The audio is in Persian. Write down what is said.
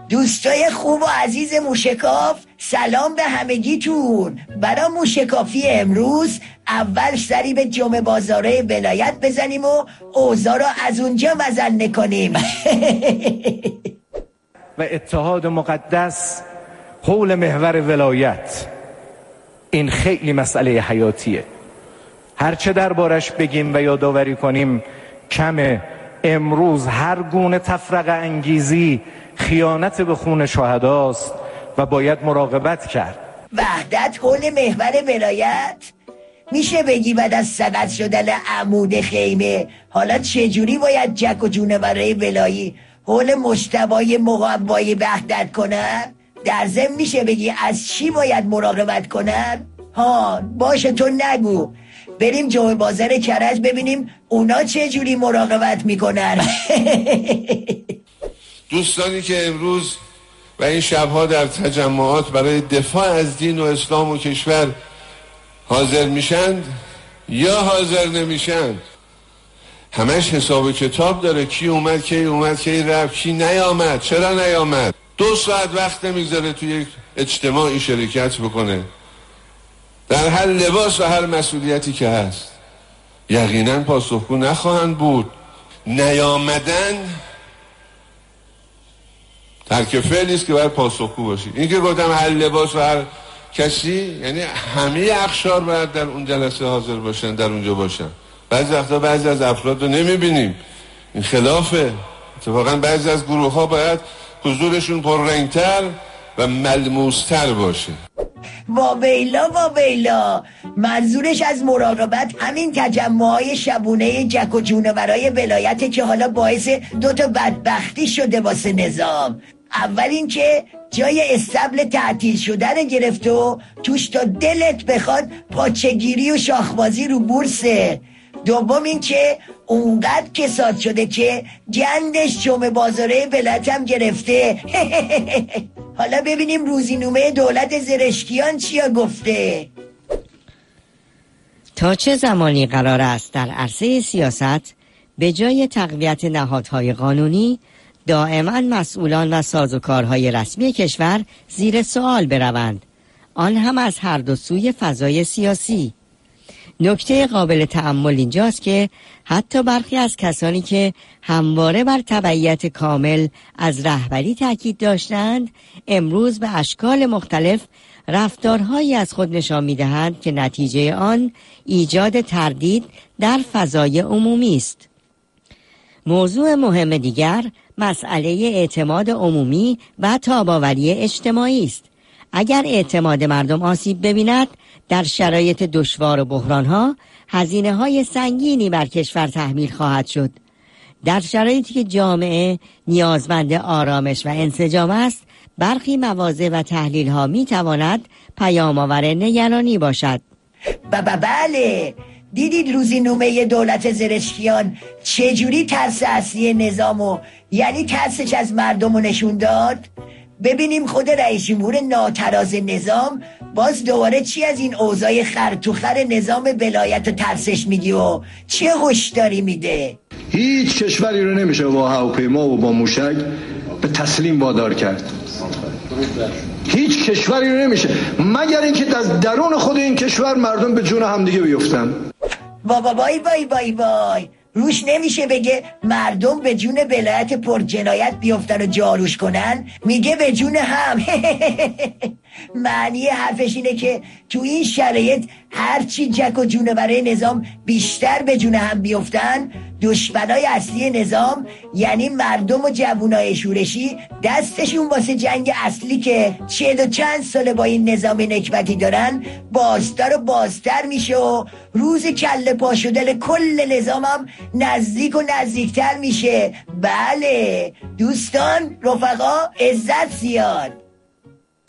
دوستای خوب و عزیز موشکاف، سلام به همگیتون. برای موشکافی امروز اول سری به جمعه بازاره ولایت بزنیم و اوضاع رو از اونجا مزن کنیم. و اتحاد مقدس حول محور ولایت، این خیلی مسئله حیاتیه. هرچه دربارش بگیم و یادآوری کنیم کمه. امروز هر گونه تفرقه انگیزی خیانت به خون شهداست و باید مراقبت کرد. وحدت حول محور ولایت؟ میشه بگی بعد از سقط شدن عمود خیمه حالا چجوری باید جک و جونورای ولایی حول مجتبی مقوای وحدت کنن؟ در ضمن میشه بگی از چی باید مراقبت کنن؟ ها باشه تو نگو، بریم جمعه بازار کرج ببینیم اونا چجوری مراقبت میکنن. دوستانی که امروز و این شبها در تجمعات برای دفاع از دین و اسلام و کشور حاضر میشند یا حاضر نمیشند، همش حساب کتاب داره. کی اومد کی رفت، کی نیامد، چرا نیامد. 2 ساعت وقت نمیگذاره توی یک اجتماعی شرکت بکنه در هر لباس و هر مسئولیتی که هست. یقینا پاسخگو نخواهند بود. نیامدن ترک فعلی است که باید پاسخگو باشید. این که گفتم هر لباس و هر کسی، یعنی همه اقشار باید در اون جلسه حاضر باشن، در اونجا باشن. بعضی وقتا بعضی از افراد رو نمیبینیم، این خلافه. اتفاقا بعضی از گروه ها باید حضورشون پررنگتر و ملموستر باشه. واویلا منظورش از مراقبت همین تجمعهای شبونه جک و جونورای ولایته که حالا باعث 2 بدبختی شده واسه نظام. اول این که جای استبل تعطیل شدن گرفت و توش تا دلت بخواد پاچگیری و شاخبازی رو بورسه. دوم این که اونقدر کساد شده که گندش جمعه بازاره ولایت هم گرفته. حالا ببینیم روزنامه دولت زرشکیان چیا گفته. تا چه زمانی قرار است در عرصه سیاست به جای تقویت نهادهای قانونی دائما مسئولان و سازوکارهای رسمی کشور زیر سوال بروند، آن هم از هر دو سوی فضای سیاسی؟ نکته قابل تأمل اینجاست که حتی برخی از کسانی که همواره بر تبعیت کامل از رهبری تاکید داشتند امروز به اشکال مختلف رفتارهایی از خود نشان می‌دهند که نتیجه آن ایجاد تردید در فضای عمومی است. موضوع مهم دیگر مسئله اعتماد عمومی و تاب‌آوری اجتماعی است. اگر اعتماد مردم آسیب ببیند در شرایط دشوار و بحرانها هزینه‌های سنگینی بر کشور تحمیل خواهد شد. در شرایطی که جامعه نیازمند آرامش و انسجام است، برخی مواضع و تحلیل‌ها می‌تواند پیام‌آور نگرانی باشد. بله، دیدید روزنامه دولت زرشکیان چجوری ترس اصلی نظامو، یعنی ترسش از مردمو نشون داد؟ ببینیم خود رئیس جمهور ناتراز نظام باز دوباره چی از این اوضاع خر نظام ولایت ترسش میگی و چه هشداری میده؟ هیچ کشوری رو نمیشه با هواپیما و با موشک به تسلیم وادار کرد. هیچ کشوری رو نمیشه، مگر اینکه از درون خود این کشور مردم به جون همدیگه بیفتن. وای روش نمیشه بگه مردم به جون ولایت پر جنایت بیفتن و جاروش کنن، میگه به جون هم. معنی حرفش اینه که تو این شرایط هرچی جک و جونورای نظام بیشتر به جون هم بیفتن، دشمنای اصلی نظام یعنی مردم و جوونای شورشی دستشون واسه جنگ اصلی که 40 و چند ساله با این نظام نکبتی دارن بازتر و بازتر میشه و روز کله پا شدن کل نظام هم نزدیک و نزدیکتر میشه. بله دوستان، رفقا، عزت زیاد.